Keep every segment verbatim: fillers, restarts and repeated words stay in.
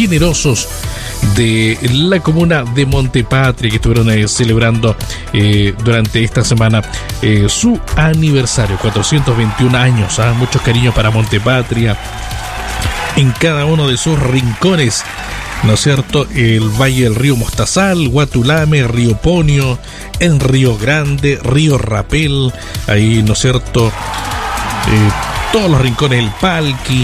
generosos de la comuna de Montepatria, que estuvieron eh, celebrando eh, durante esta semana eh, su aniversario, cuatrocientos veintiún años. ¿eh? Muchos cariños para Montepatria en cada uno de sus rincones, ¿no es cierto? El Valle del Río Mostazal, Guatulame, Río Ponio, en Río Grande, Río Rapel, ahí, ¿no es cierto? Eh, todos los rincones del Palqui,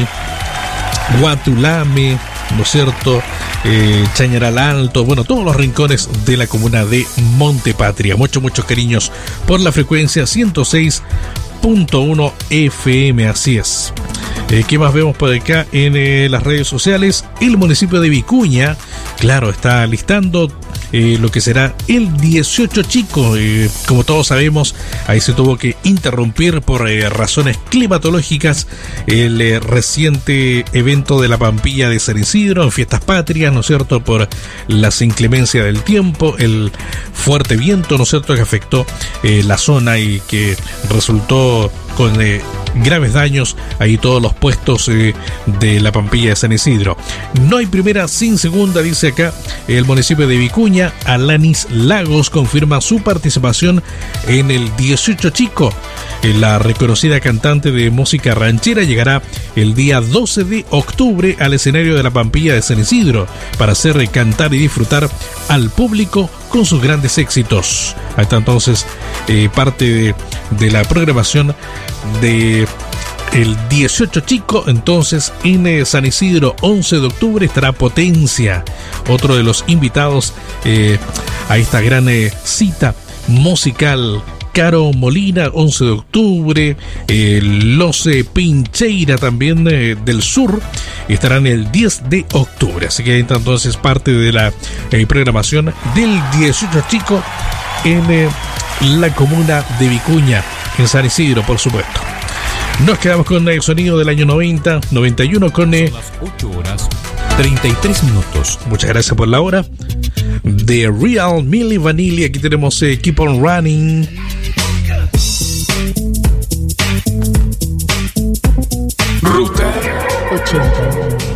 Guatulame, ¿no es cierto? Eh, Chañaral Alto, bueno, todos los rincones de la comuna de Montepatria. Muchos, muchos cariños por la frecuencia ciento seis punto uno F M, así es. Eh, ¿Qué más vemos por acá en eh, las redes sociales? El municipio de Vicuña, claro, está listando eh, lo que será el dieciocho Chico. Eh, como todos sabemos, ahí se tuvo que interrumpir por eh, razones climatológicas el eh, reciente evento de la Pampilla de San Isidro en Fiestas Patrias, ¿no es cierto? Por las inclemencias del tiempo, el fuerte viento, ¿no es cierto?, que afectó eh, la zona y que resultó con eh, graves daños ahí todos los puestos eh, de la Pampilla de San Isidro. No hay primera sin segunda, dice acá el municipio de Vicuña. Alanis Lagos confirma su participación en el dieciocho Chico. La reconocida cantante de música ranchera llegará el día doce de octubre al escenario de la Pampilla de San Isidro para hacer cantar y disfrutar al público con sus grandes éxitos. Ahí está entonces eh, parte de, de la programación de el dieciocho Chico. Entonces en eh, San Isidro, once de octubre, estará Potencia, otro de los invitados eh, a esta gran eh, cita musical. Caro Molina, once de octubre, eh, los eh, Pincheira también eh, del sur estarán el diez de octubre. Así que ahí está entonces parte de la eh, programación del dieciocho Chico en eh, la comuna de Vicuña, en San Isidro, por supuesto. Nos quedamos con el sonido del año noventa, noventa y uno con eh, las ocho horas treinta y tres minutos. Muchas gracias por la hora. The Real Milli Vanilli. Aquí tenemos eh, Keep on Running. Ruta ochenta.